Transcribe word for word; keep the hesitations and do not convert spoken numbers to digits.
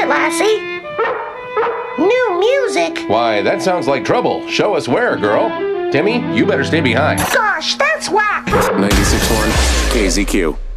it, Lassie. New music? Why, that sounds like trouble. Show us where, girl. Timmy, you better stay behind. Gosh, that's whack. ninety-six point one K Z Q.